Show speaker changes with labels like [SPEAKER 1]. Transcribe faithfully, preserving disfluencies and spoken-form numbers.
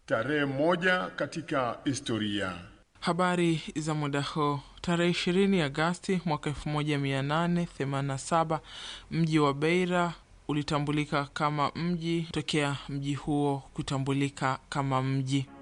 [SPEAKER 1] Tarehe moja katika historia.
[SPEAKER 2] Habari za muda huu. Tarehe ishirini Agosti mwaka elfu moja mia nane themanini na saba, mji wa Beira ulitambulika kama mji tokea mji huo kutambulika kama mji.